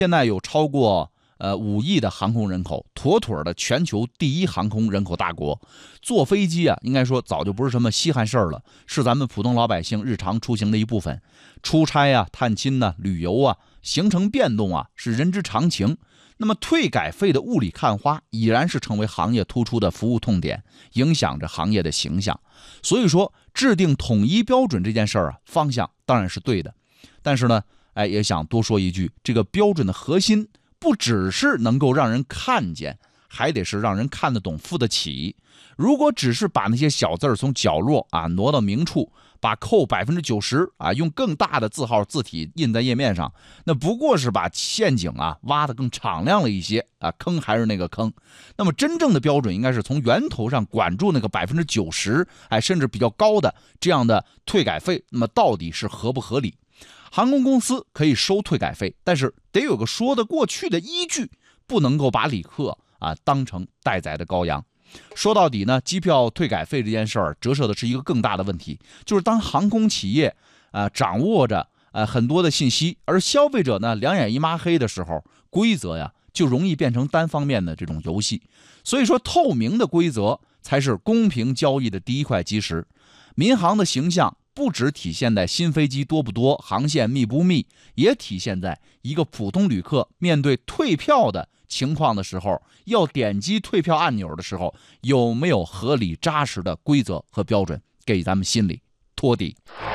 现在有超过5亿的航空人口，妥妥的全球第一航空人口大国。坐飞机啊，应该说早就不是什么稀罕事儿了，是咱们普通老百姓日常出行的一部分。出差啊、探亲啊、旅游啊，行程变动啊，是人之常情。那么退改费的雾里看花，已然是成为行业突出的服务痛点，影响着行业的形象。所以说，制定统一标准这件事儿啊，方向当然是对的。但是呢，也想多说一句，这个标准的核心不只是能够让人看见，还得是让人看得懂、付得起。如果只是把那些小字从角落啊挪到明处，把扣90%啊用更大的字号字体印在页面上，那不过是把陷阱啊挖得更敞亮了一些啊，坑还是那个坑。那么真正的标准应该是从源头上管住那个90%，甚至比较高的这样的退改费，那么到底是合不合理？航空公司可以收退改费，但是得有个说得过去的依据，不能够把旅客当成待宰的羔羊。说到底呢，机票退改费这件事儿折射的是一个更大的问题，就是当航空企业掌握着很多的信息，而消费者呢两眼一抹黑的时候，规则呀就容易变成单方面的这种游戏。所以说，透明的规则才是公平交易的第一块基石。民航的形象不只体现在新飞机多不多、航线密不密，也体现在一个普通旅客面对退票的情况的时候，要点击退票按钮的时候，有没有合理扎实的规则和标准，给咱们心里托底。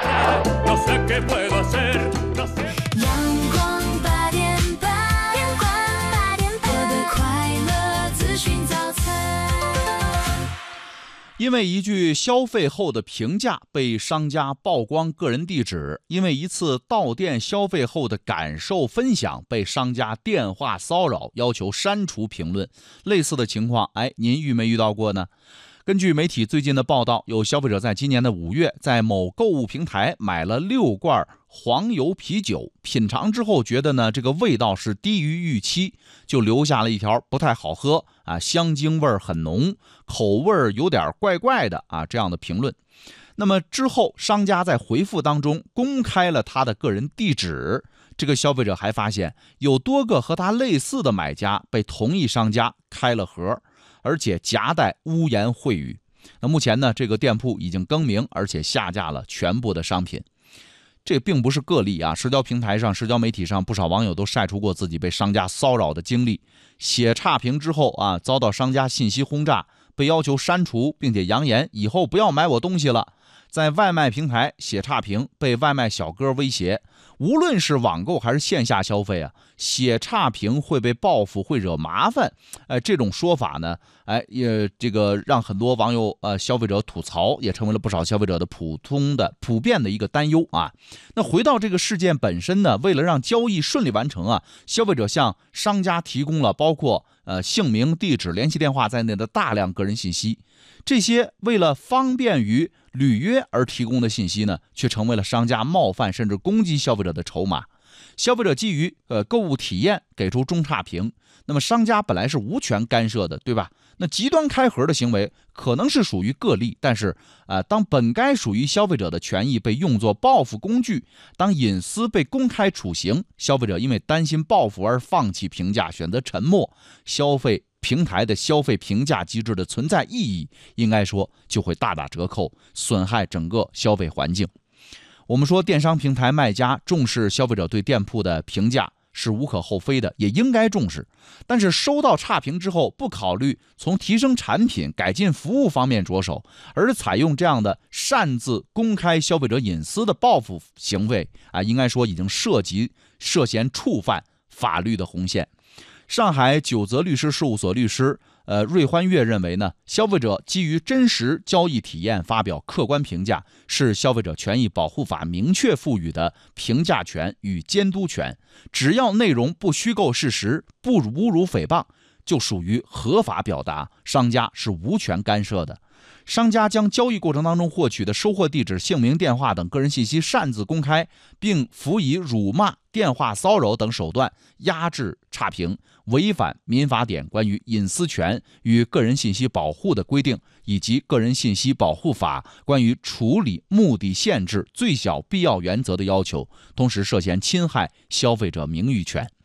因为一句消费后的评价被商家曝光个人地址，因为一次到店消费后的感受分享被商家电话骚扰，要求删除评论。类似的情况，您遇没遇到过呢？根据媒体最近的报道，有消费者在今年的5月，在某购物平台买了6罐黄油啤酒，品尝之后觉得呢，这个味道是低于预期，就留下了一条不太好喝香精味很浓，口味有点怪怪的这样的评论。那么之后，商家在回复当中公开了他的个人地址，这个消费者还发现有多个和他类似的买家被同一商家开了盒，而且夹带污言秽语。那目前呢，这个店铺已经更名，而且下架了全部的商品。这并不是个例社交平台上、社交媒体上，不少网友都晒出过自己被商家骚扰的经历。写差评之后遭到商家信息轰炸，被要求删除，并且扬言以后不要买我东西了。在外卖平台写差评，被外卖小哥威胁，无论是网购还是线下消费写差评会被报复，会惹麻烦。这种说法呢，这个让很多网友消费者吐槽，也成为了不少消费者的普遍的一个担忧那回到这个事件本身呢，为了让交易顺利完成消费者向商家提供了包括姓名、地址、联系电话在内的大量个人信息。这些为了方便于履约而提供的信息呢，却成为了商家冒犯甚至攻击消费者的筹码。消费者基于购物体验给出中差评，那么商家本来是无权干涉的，对吧？那极端开盒的行为可能是属于个例，但是当本该属于消费者的权益被用作报复工具，当隐私被公开处刑，消费者因为担心报复而放弃评价，选择沉默，消费平台的消费评价机制的存在意义，应该说就会大打折扣，损害整个消费环境。我们说电商平台卖家重视消费者对店铺的评价是无可厚非的，也应该重视。但是收到差评之后，不考虑从提升产品、改进服务方面着手，而采用这样的擅自公开消费者隐私的报复行为应该说已经涉嫌触犯法律的红线。上海九泽律师事务所律师瑞欢月认为呢，消费者基于真实交易体验发表客观评价，是消费者权益保护法明确赋予的评价权与监督权。只要内容不虚构事实，不侮辱诽谤，就属于合法表达，商家是无权干涉的。商家将交易过程当中获取的收货地址、姓名、电话等个人信息擅自公开，并辅以辱骂、电话骚扰等手段压制差评，违反民法典关于隐私权与个人信息保护的规定，以及个人信息保护法关于处理目的限制最小必要原则的要求，同时涉嫌侵害消费者名誉权。